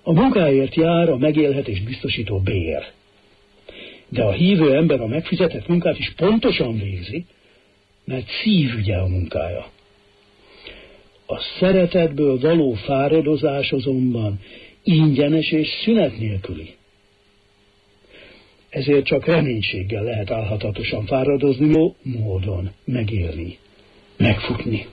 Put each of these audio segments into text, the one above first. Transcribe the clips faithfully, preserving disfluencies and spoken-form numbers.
A munkáért jár a megélhetés biztosító bér. De a hívő ember a megfizetett munkát is pontosan végzi, mert szívügye a munkája. A szeretetből való fáradozás azonban ingyenes és szünet nélküli. Ezért csak reménységgel lehet álhatatosan fáradozni, jó módon megélni, megfutni.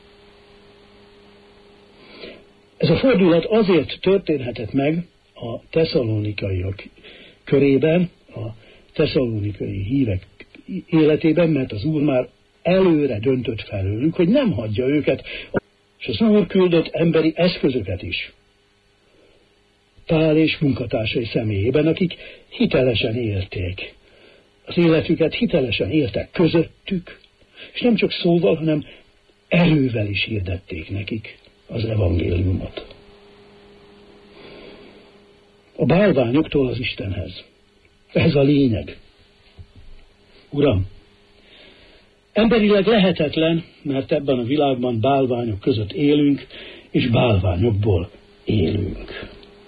Ez a fordulat azért történhetett meg a tesszalonikaiak körében, a tesszalonikai hívek életében, mert az Úr már előre döntött felőlük, hogy nem hagyja őket, és az Úr küldött emberi eszközöket is. Pál és munkatársai személyében, akik hitelesen élték. Az életüket hitelesen éltek közöttük, és nem csak szóval, hanem erővel is hirdették nekik az evangéliumot. A bálványoktól az Istenhez. Ez a lényeg. Uram, emberileg lehetetlen, mert ebben a világban bálványok között élünk, és bálványokból élünk.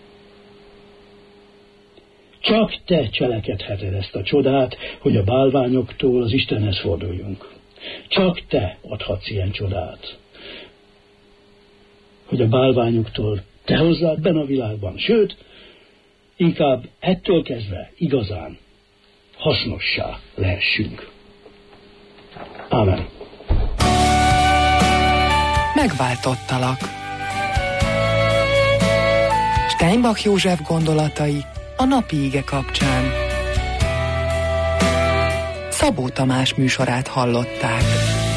Csak te cselekedheted ezt a csodát, hogy a bálványoktól az Istenhez forduljunk. Csak te adhatsz ilyen csodát, hogy a bálványoktól te hozzád benne a világban. Sőt, inkább ettől kezdve igazán hasznossá lehessünk. Ámen. Megváltottalak. Steinbach József gondolatai a napi ige kapcsán. Szabó Tamás műsorát hallották.